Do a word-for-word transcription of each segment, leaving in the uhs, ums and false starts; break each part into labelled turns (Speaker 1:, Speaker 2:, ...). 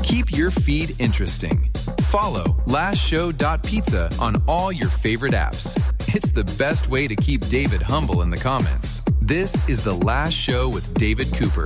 Speaker 1: Keep your feed interesting. Follow last show dot pizza on all your favorite apps. It's the best way to keep David humble in the comments. This is The Last Show with David Cooper.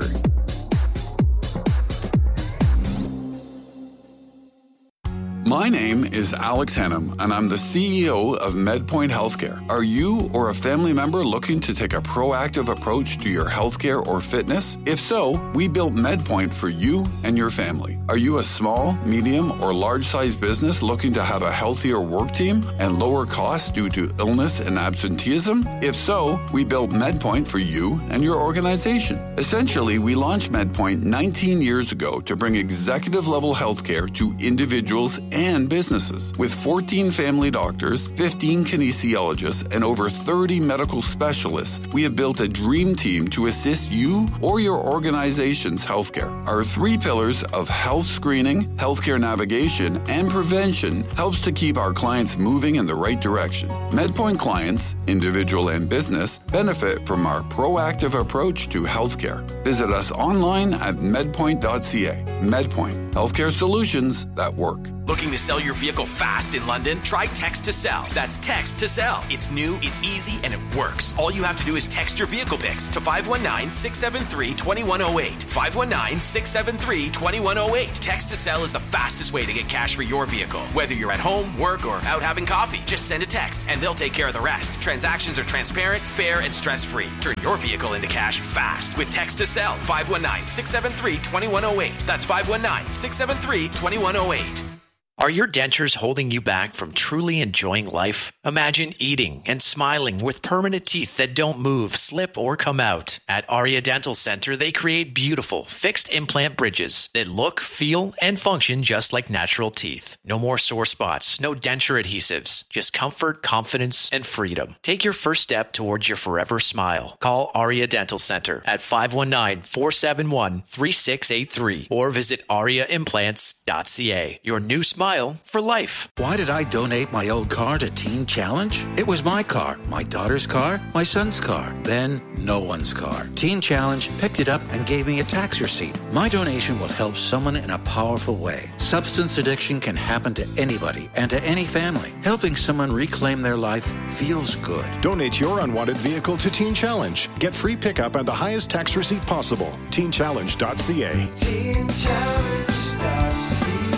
Speaker 2: My name is Alex Hannum, and I'm the C E O of MedPoint Healthcare. Are you or a family member looking to take a proactive approach to your healthcare or fitness? If so, we built MedPoint for you and your family. Are you a small, medium, or large-sized business looking to have a healthier work team and lower costs due to illness and absenteeism? If so, we built MedPoint for you and your organization. Essentially, we launched MedPoint nineteen years ago to bring executive-level healthcare to individuals and businesses. With fourteen family doctors, fifteen kinesiologists, and over thirty medical specialists, we have built a dream team to assist you or your organization's healthcare. Our three pillars of health screening, healthcare navigation, and prevention helps to keep our clients moving in the right direction. MedPoint clients, individual and business, benefit from our proactive approach to healthcare. Visit us online at medpoint dot c a. MedPoint, healthcare solutions that work.
Speaker 3: Looking to sell your vehicle fast in London? Try Text to Sell. That's Text to Sell. It's new, it's easy, and it works. All you have to do is text your vehicle pics to five one nine, six seven three, two one zero eight. five one nine, six seven three, two one zero eight. Text to Sell is the fastest way to get cash for your vehicle. Whether you're at home, work, or out having coffee, just send a text and they'll take care of the rest. Transactions are transparent, fair, and stress-free. Turn your vehicle into cash fast with Text to Sell. five one nine, six seven three, two one zero eight. That's five one nine, six seven three, two one zero eight. Are your dentures holding you back from truly enjoying life? Imagine eating and smiling with permanent teeth that don't move, slip, or come out. At Aria Dental Center, they create beautiful, fixed implant bridges that look, feel, and function just like natural teeth. No more sore spots, no denture adhesives, just comfort, confidence, and freedom. Take your first step towards your forever smile. Call Aria Dental Center at five one nine, four seven one, three six eight three or visit aria implants dot c a. Your new smile for life.
Speaker 4: Why did I donate my old car to Teen Challenge? It was my car, my daughter's car, my son's car, then no one's car. Teen Challenge picked it up and gave me a tax receipt. My donation will help someone in a powerful way. Substance addiction can happen to anybody and to any family. Helping someone reclaim their life feels good.
Speaker 5: Donate your unwanted vehicle to Teen Challenge. Get free pickup and the highest tax receipt possible. teen challenge dot c a. teen challenge dot c a.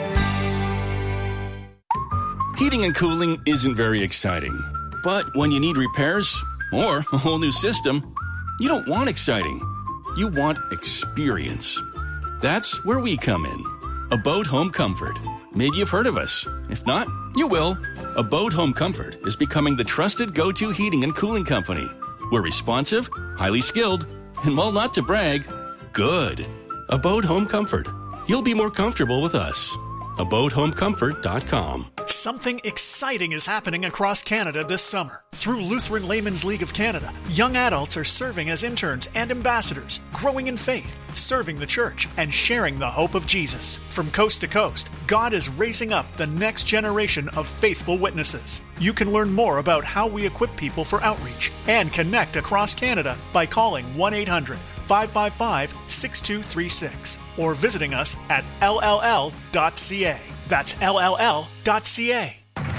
Speaker 6: Heating and cooling isn't very exciting. But when you need repairs or a whole new system, you don't want exciting. You want experience. That's where we come in. Abode Home Comfort. Maybe you've heard of us. If not, you will. Abode Home Comfort is becoming the trusted go-to heating and cooling company. We're responsive, highly skilled, and while not to brag, good. Abode Home Comfort. You'll be more comfortable with us. abode home comfort dot com.
Speaker 7: Something exciting is happening across Canada this summer. Through Lutheran Laymen's League of Canada, young adults are serving as interns and ambassadors, growing in faith, serving the church, and sharing the hope of Jesus. From coast to coast, God is raising up the next generation of faithful witnesses. You can learn more about how we equip people for outreach and connect across Canada by calling one eight hundred, five five five, six two three six or visiting us at l l l dot c a. That's l l l dot c a.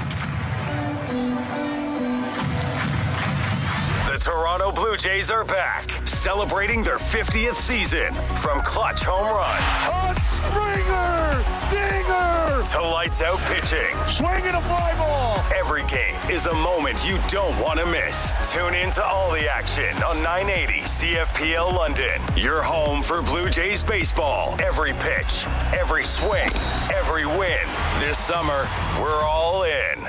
Speaker 8: The Toronto Blue Jays are back, celebrating their fiftieth season. From clutch home runs,
Speaker 9: a Springer dinger,
Speaker 8: to lights out pitching,
Speaker 9: swinging a fly ball.
Speaker 8: Every game is a moment you don't want to miss. Tune in to all the action on nine eighty C F P L London. Your home for Blue Jays baseball. Every pitch, every swing, every win. This summer, we're all in.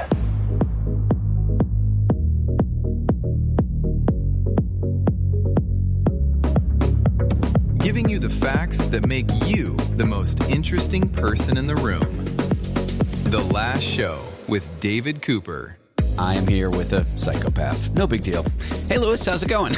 Speaker 1: Giving you the facts that make you the most interesting person in the room. The Last Show with David Cooper.
Speaker 10: I am here with a psychopath. No big deal. Hey, Lewis, how's it going?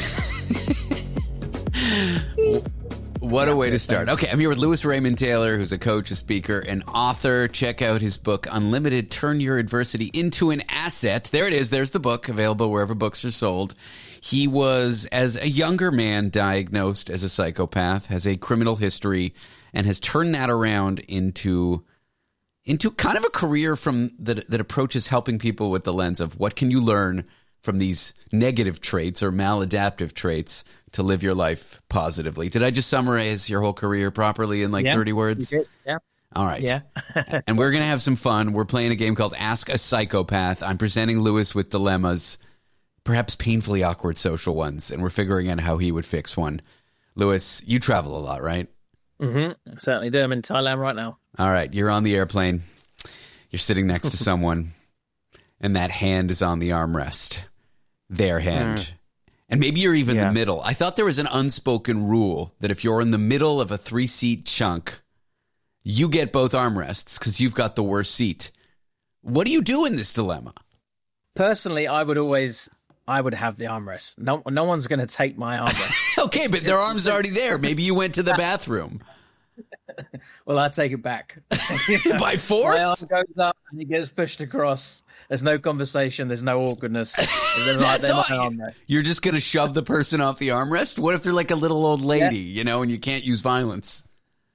Speaker 10: What a way to start. Okay, I'm here with Lewis Raymond Taylor, who's a coach, a speaker, an author. Check out his book, Unlimited, Turn Your Adversity into an Asset. There it is. There's the book, available wherever books are sold. He was, as a younger man, diagnosed as a psychopath, has a criminal history, and has turned that around into into kind of a career from that that approaches helping people with the lens of what can you learn from these negative traits or maladaptive traits to live your life positively. Did I just summarize your whole career properly in like
Speaker 11: yeah,
Speaker 10: thirty words?
Speaker 11: You did. Yeah.
Speaker 10: All right.
Speaker 11: Yeah.
Speaker 10: And we're going to have some fun. We're playing a game called Ask a Psychopath. I'm presenting Lewis with dilemmas, perhaps painfully awkward social ones, and we're figuring out how he would fix one. Lewis, you travel a lot, right?
Speaker 11: Mm-hmm. I certainly do. I'm in Thailand right now.
Speaker 10: All right. You're on the airplane. You're sitting next to someone, and that hand is on the armrest. Their hand. Mm. And maybe you're even yeah. the middle. I thought there was an unspoken rule that if you're in the middle of a three-seat chunk, you get both armrests because you've got the worst seat. What do you do in this dilemma?
Speaker 11: Personally, I would always, I would have the armrest. No, no one's going to take my armrest.
Speaker 10: Okay, but their arm's already there. Maybe you went to the bathroom.
Speaker 11: Well, I take it back.
Speaker 10: By force?
Speaker 11: My arm goes up and he gets pushed across. There's no conversation. There's no awkwardness. There's
Speaker 10: That's all, armrest. You're just going to shove the person off the armrest? What if they're like a little old lady, yeah. you know, and you can't use violence?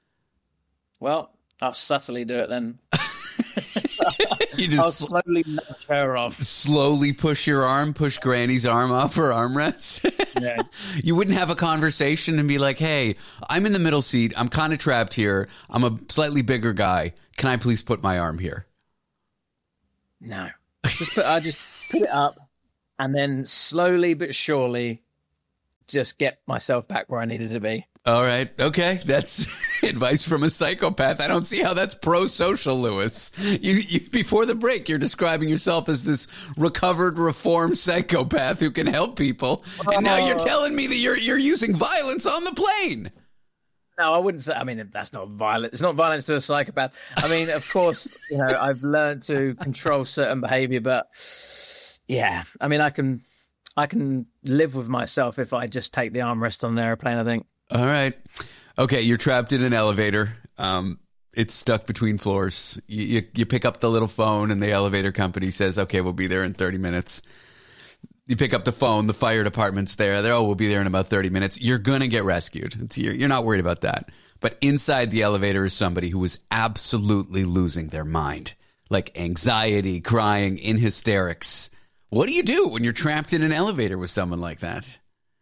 Speaker 11: Well, I'll subtly do it then.
Speaker 10: You just
Speaker 11: I'll slowly nudge her off.
Speaker 10: Slowly push your arm, push Granny's arm off her armrest.
Speaker 11: Yeah.
Speaker 10: You wouldn't have a conversation and be like, hey, I'm in the middle seat. I'm kind of trapped here. I'm a slightly bigger guy. Can I please put my arm here?
Speaker 11: No. Just put, I just put it up and then slowly but surely just get myself back where I needed to be.
Speaker 10: All right. Okay. That's advice from a psychopath. I don't see how that's pro-social, Lewis. You, you, before the break, you're describing yourself as this recovered, reformed psychopath who can help people. And now you're telling me that you're you're using violence on the plane.
Speaker 11: No, I wouldn't say. I mean, that's not violent. It's not violence to a psychopath. I mean, of course, you know, I've learned to control certain behavior, but yeah, I mean, I can, I can live with myself if I just take the armrest on the airplane, I think.
Speaker 10: All right. Okay, you're trapped in an elevator. Um, it's stuck between floors. You, you you pick up the little phone, and the elevator company says, okay, we'll be there in thirty minutes. You pick up the phone, the fire department's there. They're, oh, we'll be there in about thirty minutes. You're going to get rescued. It's, you're, you're not worried about that. But inside the elevator is somebody who was absolutely losing their mind. Like anxiety, crying, in hysterics. What do you do when you're trapped in an elevator with someone like that?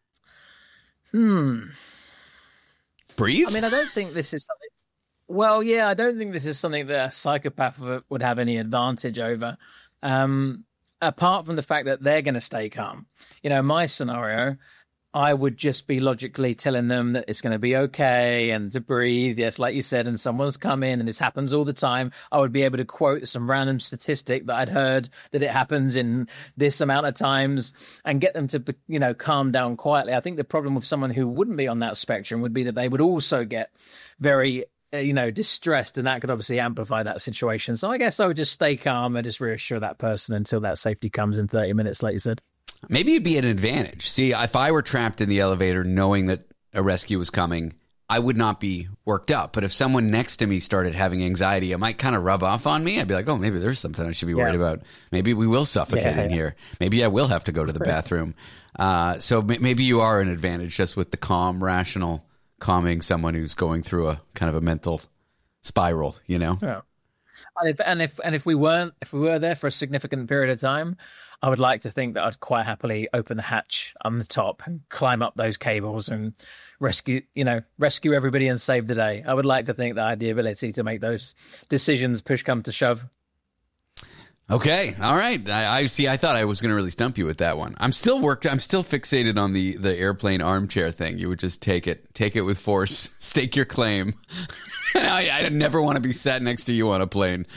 Speaker 11: Hmm.
Speaker 10: Breathe?
Speaker 11: I mean, I don't think this is something... Well, yeah, I don't think this is something that a psychopath would have any advantage over. Um, apart from the fact that they're going to stay calm. You know, my scenario, I would just be logically telling them that it's going to be okay and to breathe. Yes, like you said, and someone's come in and this happens all the time. I would be able to quote some random statistic that I'd heard that it happens in this amount of times and get them to, you know, calm down quietly. I think the problem with someone who wouldn't be on that spectrum would be that they would also get very, uh, you know, distressed, and that could obviously amplify that situation. So I guess I would just stay calm and just reassure that person until that safety comes in thirty minutes, like you said.
Speaker 10: Maybe it'd be an advantage. See, if I were trapped in the elevator knowing that a rescue was coming, I would not be worked up. But if someone next to me started having anxiety, it might kind of rub off on me. I'd be like, oh, maybe there's something I should be worried yeah. about. Maybe we will suffocate yeah, in yeah. here. Maybe I will have to go to the bathroom. Uh, so m- maybe you are an advantage just with the calm, rational, calming someone who's going through a kind of a mental spiral, you know?
Speaker 11: Yeah. And if, and if and if we weren't, if we were there for a significant period of time, I would like to think that I'd quite happily open the hatch on the top and climb up those cables and rescue, you know, rescue everybody and save the day. I would like to think that I had the ability to make those decisions, push come to shove.
Speaker 10: Okay, all right. I, I see. I thought I was going to really stump you with that one. I'm still worked. I'm still fixated on the the airplane armchair thing. You would just take it, take it with force, stake your claim. I, I never want to be sat next to you on a plane.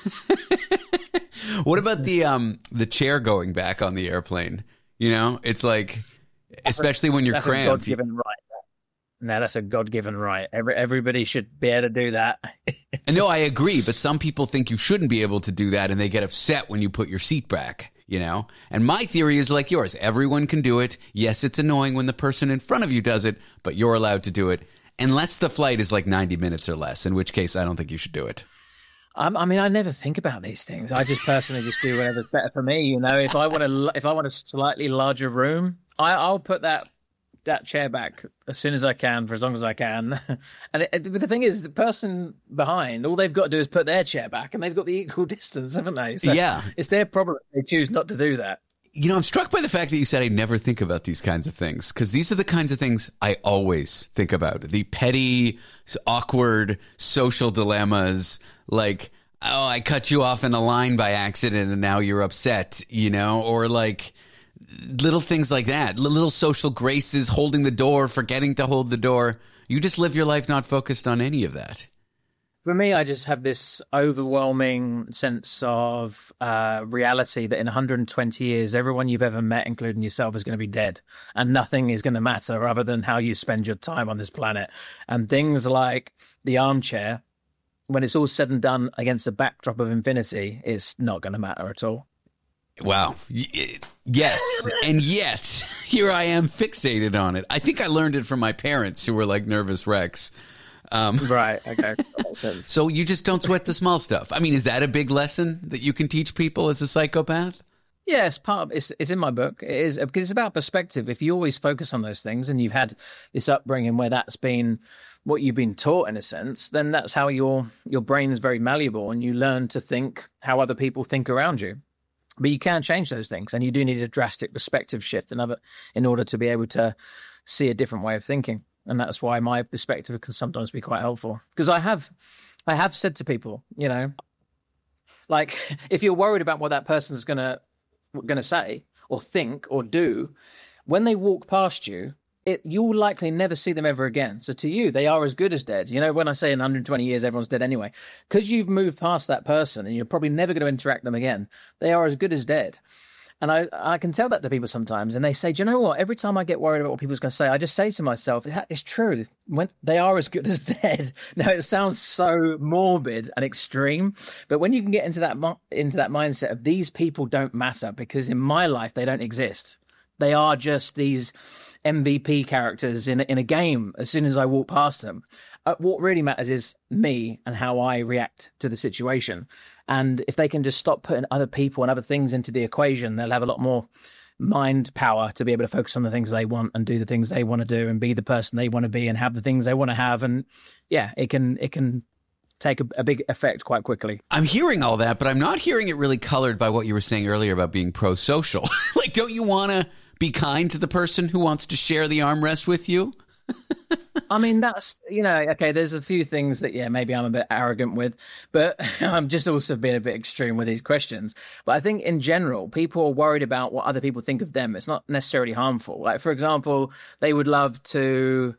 Speaker 10: What about the um the chair going back on the airplane? You know, it's like, especially when you're
Speaker 11: that's
Speaker 10: cramped.
Speaker 11: A God-given right. No, that's a God-given right. Every everybody should be able to do that.
Speaker 10: No, I agree, but some people think you shouldn't be able to do that, and they get upset when you put your seat back. You know, and my theory is like yours. Everyone can do it. Yes, it's annoying when the person in front of you does it, but you're allowed to do it. Unless the flight is like ninety minutes or less, in which case I don't think you should do it.
Speaker 11: Um, I mean, I never think about these things. I just personally just do whatever's better for me. You know, if I want a, if I want a slightly larger room, I, I'll put that that chair back as soon as I can for as long as I can. And it, but the thing is, the person behind, all they've got to do is put their chair back, and they've got the equal distance, haven't they? So
Speaker 10: yeah.
Speaker 11: It's their problem if they choose not to do that.
Speaker 10: You know, I'm struck by the fact that you said I never think about these kinds of things, because these are the kinds of things I always think about. The petty, awkward social dilemmas, like, oh, I cut you off in a line by accident and now you're upset, you know, or like little things like that, little social graces, holding the door, forgetting to hold the door. You just live your life not focused on any of that.
Speaker 11: For me, I just have this overwhelming sense of uh, reality that in one hundred twenty years, everyone you've ever met, including yourself, is going to be dead. And nothing is going to matter other than how you spend your time on this planet. And things like the armchair, when it's all said and done against the backdrop of infinity, it's not going to matter at all.
Speaker 10: Wow. Yes. And yet, here I am fixated on it. I think I learned it from my parents, who were like nervous wrecks. Um,
Speaker 11: right. Okay.
Speaker 10: So you just don't sweat the small stuff. I mean, is that a big lesson that you can teach people as a psychopath?
Speaker 11: Yes, part of it's, it's in my book. It is because it's about perspective. If you always focus on those things and you've had this upbringing where that's been what you've been taught in a sense, then that's how your your brain is very malleable and you learn to think how other people think around you. But you can change those things, and you do need a drastic perspective shift in, other, in order to be able to see a different way of thinking. And that's why my perspective can sometimes be quite helpful. Because I have, I have said to people, you know, like if you're worried about what that person's gonna gonna say or think or do, when they walk past you, it you'll likely never see them ever again. So to you, they are as good as dead. You know, when I say in one hundred twenty years, everyone's dead anyway, because you've moved past that person and you're probably never going to interact with them again. They are as good as dead. And I, I can tell that to people sometimes, and they say, do you know what? Every time I get worried about what people's going to say, I just say to myself, it's true. When they are as good as dead. Now, it sounds so morbid and extreme, but when you can get into that into that mindset of these people don't matter, because in my life, they don't exist. They are just these M V P characters in, in a game as soon as I walk past them. Uh, what really matters is me and how I react to the situation. And if they can just stop putting other people and other things into the equation, they'll have a lot more mind power to be able to focus on the things they want and do the things they want to do and be the person they want to be and have the things they want to have. And yeah, it can it can take a, a big effect quite quickly.
Speaker 10: I'm hearing all that, but I'm not hearing it really colored by what you were saying earlier about being pro-social. Like, don't you want to be kind to the person who wants to share the armrest with you?
Speaker 11: I mean, that's, you know, okay, there's a few things that, yeah, maybe I'm a bit arrogant with, but I'm just also being a bit extreme with these questions. But I think in general, people are worried about what other people think of them. It's not necessarily harmful. Like, for example, they would love to,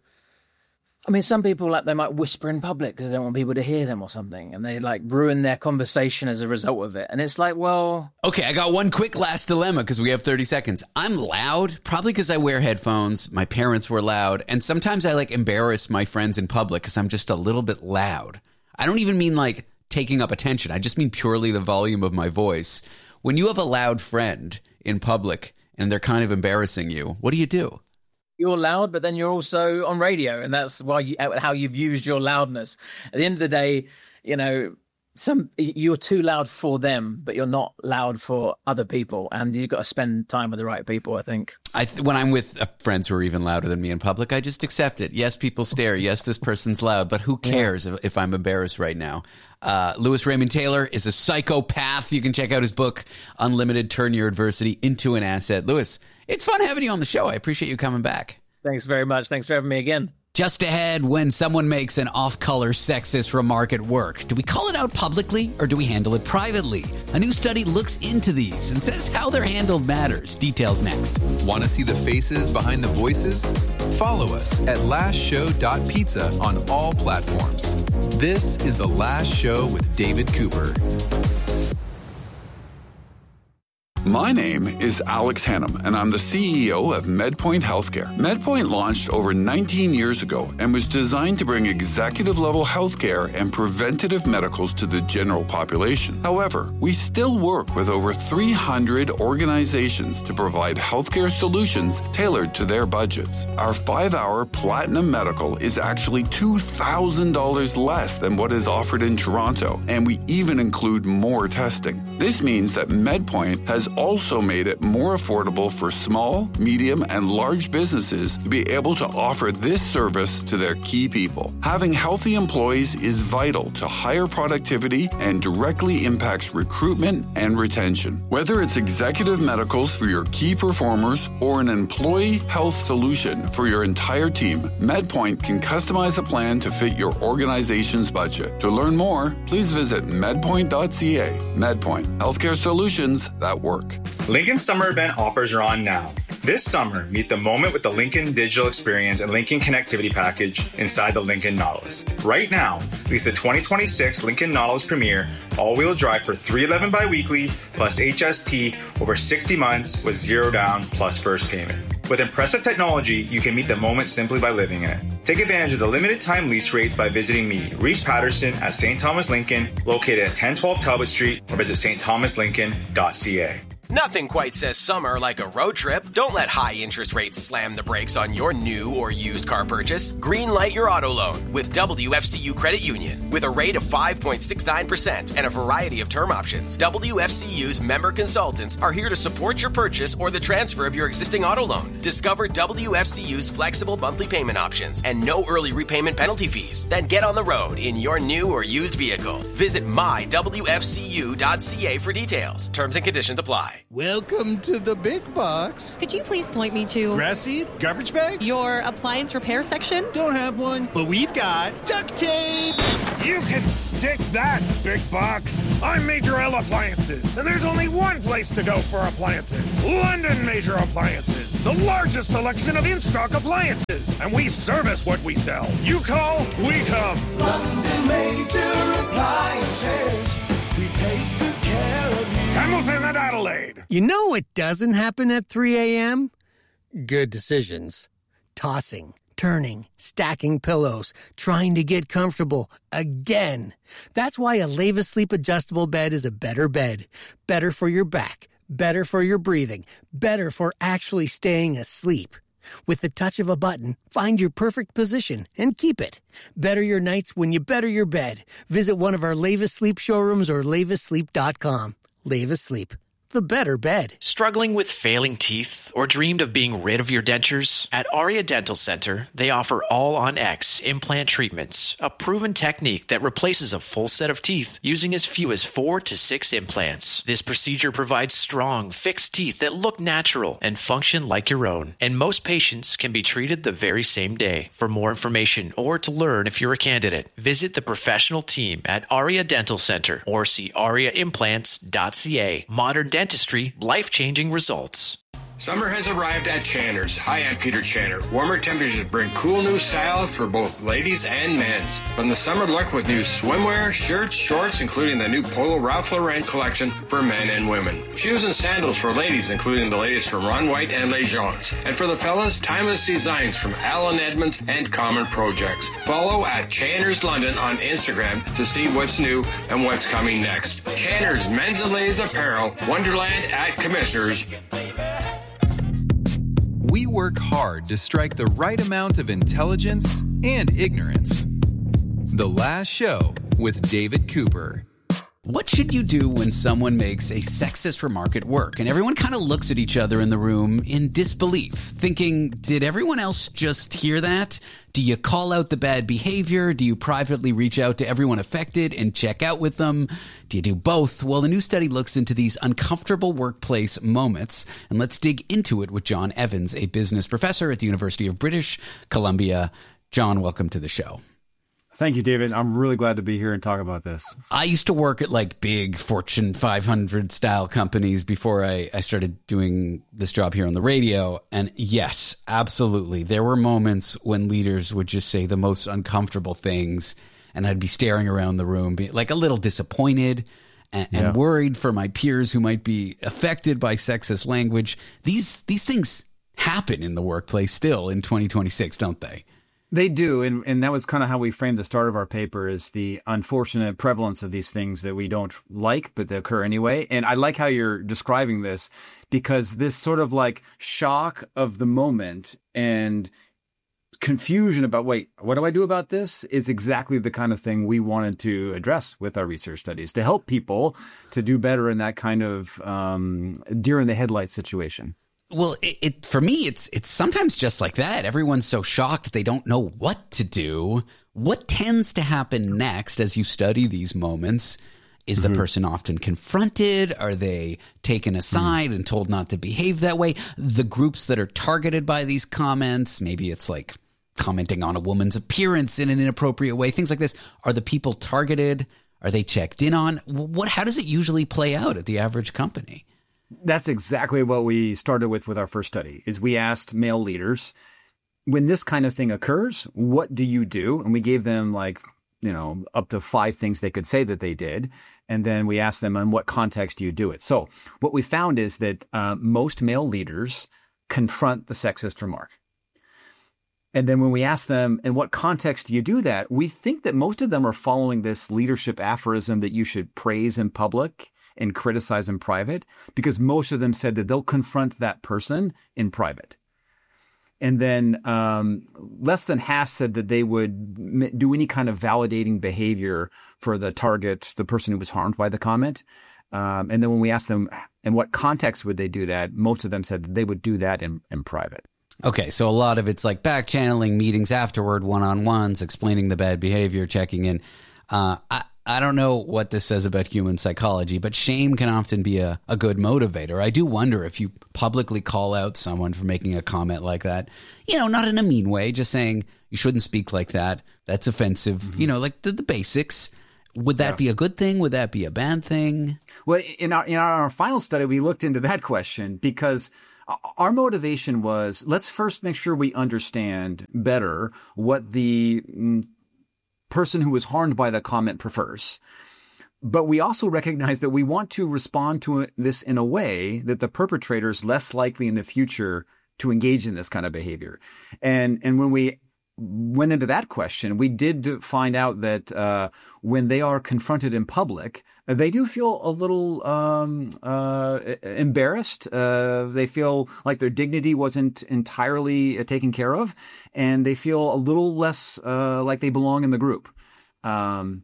Speaker 11: I mean, some people, like, they might whisper in public because they don't want people to hear them or something, and they like ruin their conversation as a result of it. And it's like, well,
Speaker 10: okay, I got one quick last dilemma because we have thirty seconds. I'm loud, probably because I wear headphones. My parents were loud, and sometimes I like embarrass my friends in public because I'm just a little bit loud. I don't even mean like taking up attention. I just mean purely the volume of my voice. When you have a loud friend in public and they're kind of embarrassing you, what do you do?
Speaker 11: You're loud, but then you're also on radio, and that's why you, how you've used your loudness. At the end of the day, you know, some you're too loud for them, but you're not loud for other people, and you've got to spend time with the right people, I think.
Speaker 10: I th- when I'm with uh, friends who are even louder than me in public, I just accept it. Yes, people stare. Yes, this person's loud, but who cares yeah. if, if I'm embarrassed right now? Uh, Louis Raymond Taylor is a psychopath. You can check out his book, Unlimited: Turn Your Adversity into an Asset. Louis, it's fun having you on the show. I appreciate you coming back.
Speaker 11: Thanks very much. Thanks for having me again.
Speaker 10: Just ahead, when someone makes an off-color sexist remark at work, do we call it out publicly or do we handle it privately? A new study looks into these and says how they're handled matters. Details next.
Speaker 1: Want to see the faces behind the voices? Follow us at last show dot pizza on all platforms. This is The Last Show with David Cooper.
Speaker 2: My name is Alex Hannum, and I'm the C E O of MedPoint Healthcare. MedPoint launched over nineteen years ago and was designed to bring executive-level healthcare and preventative medicals to the general population. However, we still work with over three hundred organizations to provide healthcare solutions tailored to their budgets. Our five-hour Platinum Medical is actually two thousand dollars less than what is offered in Toronto, and we even include more testing. This means that MedPoint has also made it more affordable for small, medium, and large businesses to be able to offer this service to their key people. Having healthy employees is vital to higher productivity and directly impacts recruitment and retention. Whether it's executive medicals for your key performers or an employee health solution for your entire team, MedPoint can customize a plan to fit your organization's budget. To learn more, please visit medpoint dot c a. MedPoint, healthcare solutions that work.
Speaker 12: Lincoln Summer Event offers are on now. This summer, meet the moment with the Lincoln Digital Experience and Lincoln Connectivity Package inside the Lincoln Nautilus. Right now, lease the twenty twenty-six Lincoln Nautilus Premier all-wheel drive for three hundred eleven dollars biweekly plus H S T over sixty months with zero down plus first payment. With impressive technology, you can meet the moment simply by living in it. Take advantage of the limited time lease rates by visiting me, Reese Patterson at Saint Thomas Lincoln, located at ten twelve Talbot Street, or visit st thomas lincoln dot c a.
Speaker 3: Nothing quite says summer like a road trip. Don't let high interest rates slam the brakes on your new or used car purchase. Greenlight your auto loan with W F C U Credit Union. With a rate of five point six nine percent and a variety of term options, W F C U's member consultants are here to support your purchase or the transfer of your existing auto loan. Discover W F C U's flexible monthly payment options and no early repayment penalty fees. Then get on the road in your new or used vehicle. Visit my w f c u dot c a for details. Terms and conditions apply.
Speaker 13: Welcome to the big box.
Speaker 14: Could you please point me to...
Speaker 13: grass seed? Garbage bags?
Speaker 14: Your appliance repair section?
Speaker 13: Don't have one, but we've got duct tape.
Speaker 9: You can stick that, big box. I'm Major L Appliances, and there's only one place to go for appliances. London Major Appliances, the largest selection of in-stock appliances. And we service what we sell. You call, we come.
Speaker 15: London Major Appliances. We take good care of you.
Speaker 9: Hamilton and Adelaide.
Speaker 16: You know what doesn't happen at three a.m.? Good decisions. Tossing, turning, stacking pillows, trying to get comfortable again. That's why a Leva Sleep adjustable bed is a better bed. Better for your back, better for your breathing, better for actually staying asleep. With the touch of a button, find your perfect position and keep it. Better your nights when you better your bed. Visit one of our Leva Sleep showrooms or leva sleep dot com. Leva Sleep, the better bed.
Speaker 17: Struggling with failing teeth or dreamed of being rid of your dentures? At Aria Dental Center, they offer All-on-X implant treatments, a proven technique that replaces a full set of teeth using as few as four to six implants. This procedure provides strong, fixed teeth that look natural and function like your own, and most patients can be treated the very same day. For more information or to learn if you're a candidate, visit the professional team at Aria Dental Center or see aria implants dot c a. Modern dentistry, life-changing results.
Speaker 18: Summer has arrived at Channer's. Hi, I'm Peter Channer. Warmer temperatures bring cool new styles for both ladies and men's. From the summer look with new swimwear, shirts, shorts, including the new Polo Ralph Lauren collection for men and women. Shoes and sandals for ladies, including the latest from Ron White and Les Gens. And for the fellas, timeless designs from Alan Edmonds and Common Projects. Follow at Channer's London on Instagram to see what's new and what's coming next. Channer's Men's and Ladies Apparel, Wonderland at Commissioners.
Speaker 1: We work hard to strike the right amount of intelligence and ignorance. The Last Show with David Cooper.
Speaker 10: What should you do when someone makes a sexist remark at work and everyone kind of looks at each other in the room in disbelief, thinking, did everyone else just hear that? Do you call out the bad behavior? Do you privately reach out to everyone affected and check out with them? Do you do both? Well, the new study looks into these uncomfortable workplace moments, and let's dig into it with John Evans, a business professor at the University of British Columbia. John, welcome to the show.
Speaker 19: Thank you, David. I'm really glad to be here and talk about this.
Speaker 10: I used to work at like big Fortune five hundred style companies before I, I started doing this job here on the radio. And yes, absolutely. There were moments when leaders would just say the most uncomfortable things, and I'd be staring around the room, be like a little disappointed and, and yeah. worried for my peers who might be affected by sexist language. These, these things happen in the workplace still in twenty twenty-six, don't they?
Speaker 19: They do, and, and that was kind of how we framed the start of our paper, is the unfortunate prevalence of these things that we don't like, but they occur anyway. And I like how you're describing this, because this sort of like shock of the moment and confusion about, wait, what do I do about this, is exactly the kind of thing we wanted to address with our research studies to help people to do better in that kind of um, deer in the headlights situation.
Speaker 10: Well, it, it for me, it's it's sometimes just like that. Everyone's so shocked they don't know what to do. What tends to happen next as you study these moments? Is the mm-hmm. person often confronted? Are they taken aside mm-hmm. and told not to behave that way? The groups that are targeted by these comments, maybe it's like commenting on a woman's appearance in an inappropriate way, things like this. Are the people targeted? Are they checked in on? What? How does it usually play out at the average company?
Speaker 19: That's exactly what we started with with our first study, is we asked male leaders, when this kind of thing occurs, what do you do? And we gave them like, you know, up to five things they could say that they did. And then we asked them, in what context do you do it? So what we found is that uh, most male leaders confront the sexist remark. And then when we ask them, in what context do you do that? We think that most of them are following this leadership aphorism that you should praise in public and criticize in private, because most of them said that they'll confront that person in private. And then um, less than half said that they would do any kind of validating behavior for the target, the person who was harmed by the comment. Um, and then when we asked them in what context would they do that, most of them said that they would do that in, in private.
Speaker 10: Okay, so a lot of it's like back channeling, meetings afterward, one-on-ones, explaining the bad behavior, checking in. Uh, I, I don't know what this says about human psychology, but shame can often be a, a good motivator. I do wonder if you publicly call out someone for making a comment like that, you know, not in a mean way, just saying you shouldn't speak like that. That's offensive. Mm-hmm. You know, like the, the basics. Would that yeah. be a good thing? Would that be a bad thing?
Speaker 19: Well, in our, in our final study, we looked into that question because our motivation was, let's first make sure we understand better what the mm, person who was harmed by the comment prefers. But we also recognize that we want to respond to this in a way that the perpetrator is less likely in the future to engage in this kind of behavior. And and when we went into that question, we did find out that uh, when they are confronted in public, they do feel a little um, uh, embarrassed. Uh, they feel like their dignity wasn't entirely uh, taken care of, and they feel a little less uh, like they belong in the group. Um,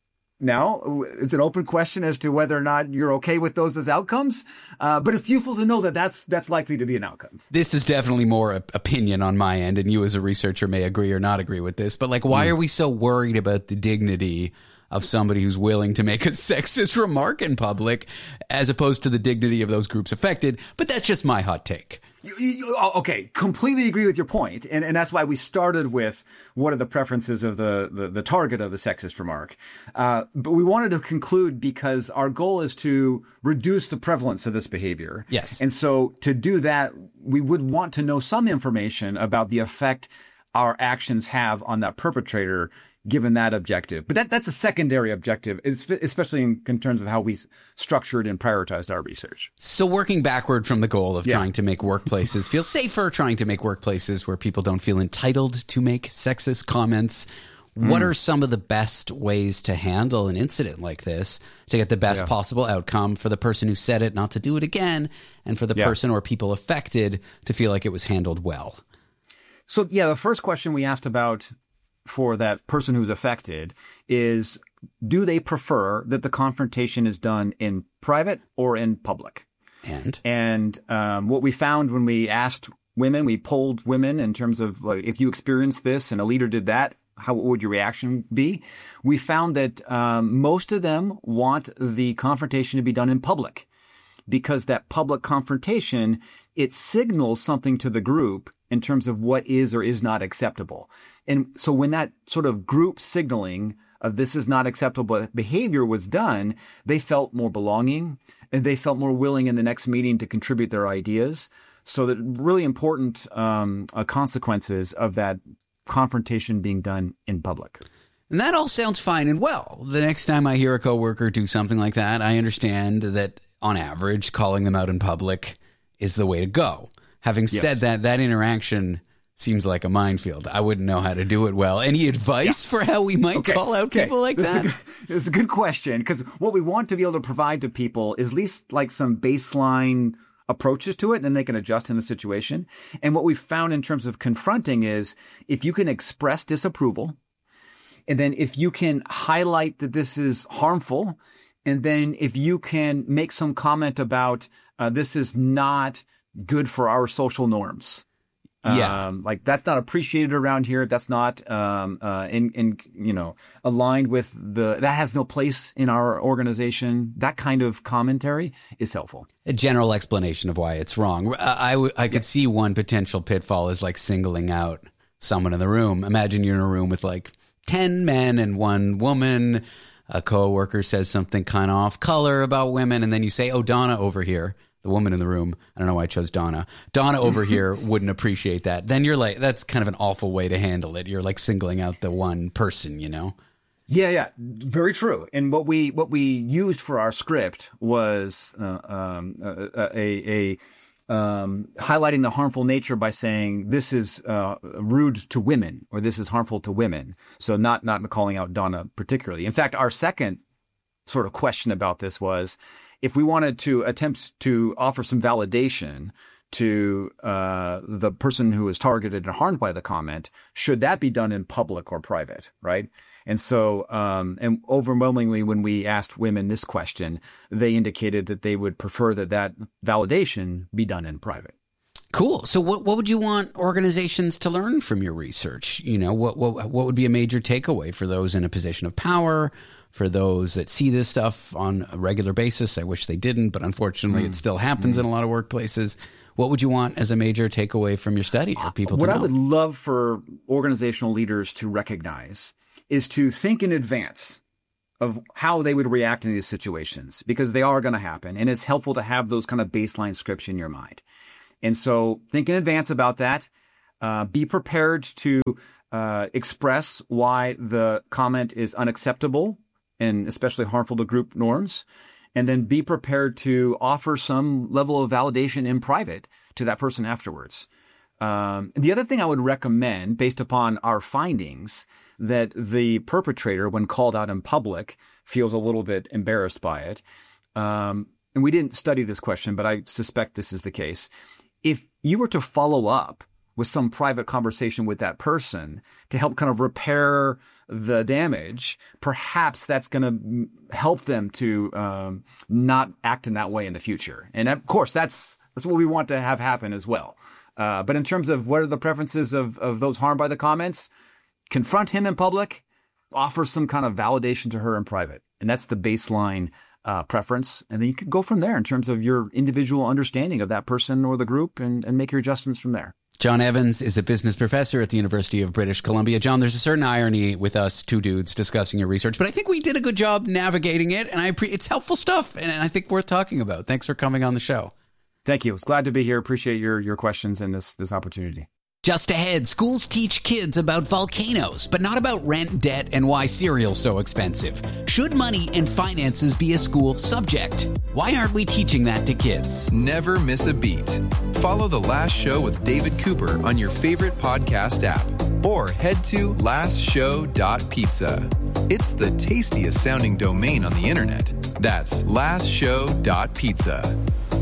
Speaker 19: now, it's an open question as to whether or not you're okay with those as outcomes, uh, but it's useful to know that that's that's likely to be an outcome.
Speaker 10: This is definitely more opinion on my end, and you as a researcher may agree or not agree with this, but like, why mm. are we so worried about the dignity of somebody who's willing to make a sexist remark in public as opposed to the dignity of those groups affected? But that's just my hot take.
Speaker 19: You, you, okay, completely agree with your point, and and that's why we started with what are the preferences of the the, the target of the sexist remark. Uh, but we wanted to conclude because our goal is to reduce the prevalence of this behavior.
Speaker 10: Yes,
Speaker 19: and so to do that, we would want to know some information about the effect our actions have on that perpetrator, given that objective. But that that's a secondary objective, especially in, in terms of how we structured and prioritized our research.
Speaker 10: So working backward from the goal of yeah. trying to make workplaces feel safer, trying to make workplaces where people don't feel entitled to make sexist comments, mm. what are some of the best ways to handle an incident like this to get the best yeah. possible outcome for the person who said it not to do it again, and for the yeah. person or people affected to feel like it was handled well?
Speaker 19: So, yeah, the first question we asked about for that person who's affected is, do they prefer that the confrontation is done in private or in public?
Speaker 10: And
Speaker 19: and um, what we found when we asked women, we polled women in terms of, like, if you experienced this and a leader did that, how would your reaction be? We found that um, most of them want the confrontation to be done in public, because that public confrontation, it signals something to the group in terms of what is or is not acceptable. And so when that sort of group signaling of this is not acceptable behavior was done, they felt more belonging, and they felt more willing in the next meeting to contribute their ideas. So that really important um, uh, consequences of that confrontation being done in public.
Speaker 10: And that all sounds fine and well. The next time I hear a coworker do something like that, I understand that on average, calling them out in public is the way to go. Having yes. said that, that interaction seems like a minefield. I wouldn't know how to do it well. Any advice yeah. for how we might okay. call out okay. people like
Speaker 19: this
Speaker 10: that?
Speaker 19: Is a, this is a good question, because what we want to be able to provide to people is at least like some baseline approaches to it, and then they can adjust in the situation. And what we've found in terms of confronting is if you can express disapproval, and then if you can highlight that this is harmful, and then if you can make some comment about uh, this is not good for our social norms.
Speaker 10: Yeah.
Speaker 19: Um, like that's not appreciated around here. That's not, um, uh, in, in, you know, aligned with the, that has no place in our organization. That kind of commentary is helpful.
Speaker 10: A general explanation of why it's wrong. I, I, I could yeah. see one potential pitfall is like singling out someone in the room. Imagine you're in a room with like ten men and one woman. A coworker says something kind of off color about women. And then you say, oh, Donna over here. The woman in the room, I don't know why I chose Donna. Donna over here wouldn't appreciate that. Then you're like, that's kind of an awful way to handle it. You're like singling out the one person, you know?
Speaker 19: Yeah, yeah, very true. And what we what we used for our script was uh, um, a, a, a um, highlighting the harmful nature by saying this is uh, rude to women or this is harmful to women. So not not calling out Donna particularly. In fact, our second sort of question about this was, if we wanted to attempt to offer some validation to uh, the person who is targeted and harmed by the comment, should that be done in public or private, right? And so, um, and overwhelmingly, when we asked women this question, they indicated that they would prefer that that validation be done in private.
Speaker 10: Cool. So what what would you want organizations to learn from your research? You know, what what what would be a major takeaway for those in a position of power, for those that see this stuff on a regular basis? I wish they didn't, but unfortunately mm. it still happens mm. in a lot of workplaces. What would you want as a major takeaway from your study or people
Speaker 19: what
Speaker 10: to know?
Speaker 19: I would love for organizational leaders to recognize is to think in advance of how they would react in these situations, because they are going to happen. And it's helpful to have those kind of baseline scripts in your mind. And so think in advance about that. Uh, be prepared to uh, express why the comment is unacceptable and especially harmful to group norms, and then be prepared to offer some level of validation in private to that person afterwards. Um, the other thing I would recommend, based upon our findings, that the perpetrator, when called out in public, feels a little bit embarrassed by it. Um, and we didn't study this question, but I suspect this is the case. If you were to follow up with some private conversation with that person to help kind of repair the damage, perhaps that's going to help them to um, not act in that way in the future. And of course, that's that's what we want to have happen as well. Uh, but in terms of what are the preferences of, of those harmed by the comments, confront him in public, offer some kind of validation to her in private. And that's the baseline uh, preference. And then you can go from there in terms of your individual understanding of that person or the group and, and make your adjustments from there.
Speaker 10: John Evans is a business professor at the University of British Columbia. John, there's a certain irony with us two dudes discussing your research, but I think we did a good job navigating it, and I pre- it's helpful stuff, and I think worth talking about. Thanks for coming on the show.
Speaker 19: Thank you. It's glad to be here. Appreciate your your questions and this this opportunity.
Speaker 10: Just ahead, schools teach kids about volcanoes, but not about rent, debt, and why cereal's so expensive. Should money and finances be a school subject? Why aren't we teaching that to kids?
Speaker 1: Never miss a beat. Follow The Last Show with David Cooper on your favorite podcast app, or head to last show dot pizza. It's the tastiest sounding domain on the internet. That's last show dot pizza.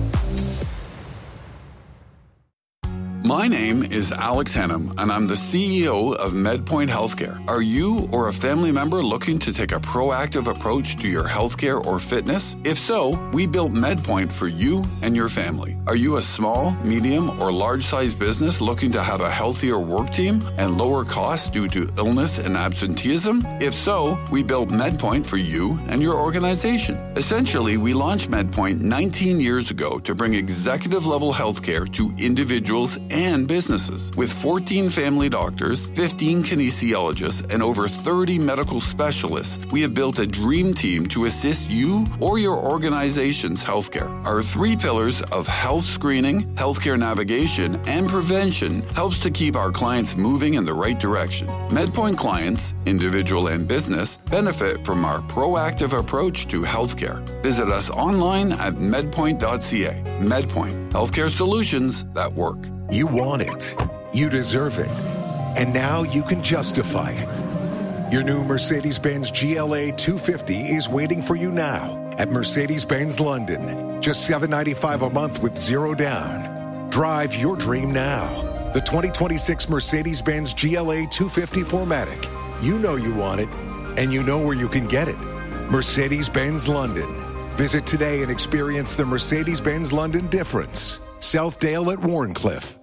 Speaker 2: My name is Alex Hennum, and I'm the C E O of MedPoint Healthcare. Are you or a family member looking to take a proactive approach to your healthcare or fitness? If so, we built MedPoint for you and your family. Are you a small, medium, or large-sized business looking to have a healthier work team and lower costs due to illness and absenteeism? If so, we built MedPoint for you and your organization. Essentially, we launched MedPoint nineteen years ago to bring executive-level healthcare to individuals and businesses. With fourteen family doctors, fifteen kinesiologists, and over thirty medical specialists, we have built a dream team to assist you or your organization's healthcare. Our three pillars of health screening, healthcare navigation, and prevention helps to keep our clients moving in the right direction. MedPoint clients, individual and business, benefit from our proactive approach to healthcare. Visit us online at medpoint dot c a. MedPoint, healthcare solutions that work.
Speaker 20: You want it. You deserve it. And now you can justify it. Your new Mercedes-Benz G L A two fifty is waiting for you now at Mercedes-Benz London. Just seven dollars and ninety-five cents a month with zero down. Drive your dream now. The twenty twenty-six Mercedes-Benz G L A two fifty four matic. You know you want it, and you know where you can get it. Mercedes-Benz London. Visit today and experience the Mercedes-Benz London difference. Southdale at Warncliffe.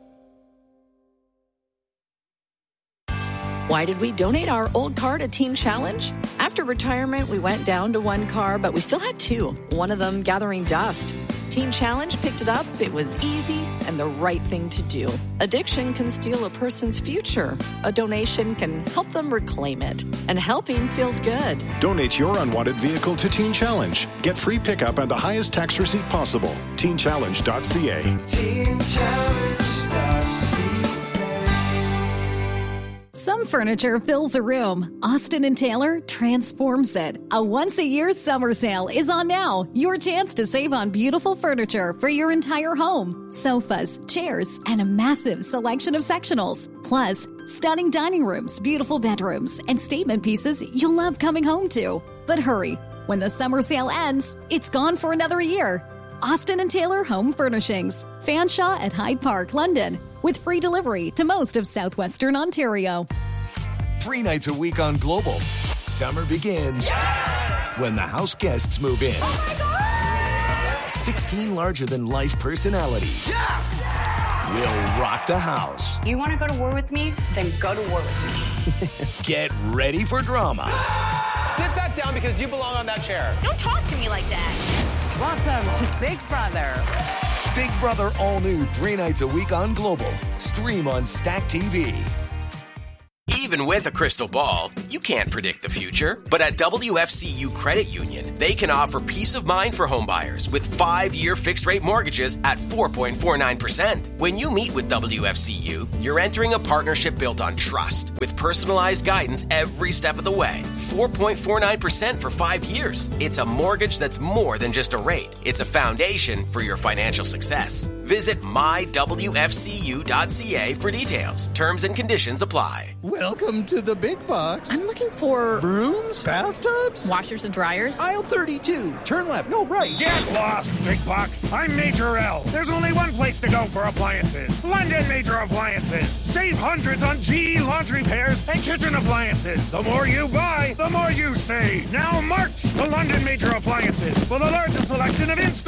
Speaker 21: Why did we donate our old car to Teen Challenge? After retirement, we went down to one car, but we still had two, one of them gathering dust. Teen Challenge picked it up, it was easy, and the right thing to do. Addiction can steal a person's future. A donation can help them reclaim it. And helping feels good.
Speaker 5: Donate your unwanted vehicle to Teen Challenge. Get free pickup and the highest tax receipt possible. teen challenge dot c a.
Speaker 15: teen challenge dot c a.
Speaker 22: Some furniture fills a room. Austin and Taylor transforms it. A once-a-year summer sale is on now. Your chance to save on beautiful furniture for your entire home. Sofas, chairs, and a massive selection of sectionals. Plus, stunning dining rooms, beautiful bedrooms, and statement pieces you'll love coming home to. But hurry, when the summer sale ends, it's gone for another year. Austin and Taylor Home Furnishings. Fanshawe at Hyde Park, London. With free delivery to most of southwestern Ontario.
Speaker 23: Three nights a week on Global. Summer begins yeah! when the house guests move in.
Speaker 15: Oh my God!
Speaker 23: sixteen larger-than-life personalities
Speaker 15: Yes!
Speaker 23: will rock the house.
Speaker 24: You want to go to war with me? Then go to war with me.
Speaker 23: Get ready for drama.
Speaker 25: Sit that down because you belong on that chair.
Speaker 24: Don't talk to me like that.
Speaker 26: Welcome to Big Brother.
Speaker 23: Big Brother all new three nights a week on Global. Stream on Stack T V.
Speaker 3: Even with a crystal ball, you can't predict the future. But at W F C U Credit Union, they can offer peace of mind for homebuyers with five-year fixed-rate mortgages at four point four nine percent. When you meet with W F C U, you're entering a partnership built on trust with personalized guidance every step of the way. four point four nine percent for five years. It's a mortgage that's more than just a rate. It's a foundation for your financial success. Visit my w f c u dot c a for details. Terms and conditions apply.
Speaker 13: Welcome to the big box.
Speaker 24: I'm looking for
Speaker 13: Brooms? Bathtubs?
Speaker 24: washers and dryers.
Speaker 13: Aisle thirty-two. Turn left. No, right.
Speaker 9: Get lost, big box. I'm Major L. There's only one place to go for appliances. London Major Appliances. Save hundreds on G E laundry pairs and kitchen appliances. The more you buy, the more you save. Now march to London Major Appliances for the largest selection of in-stock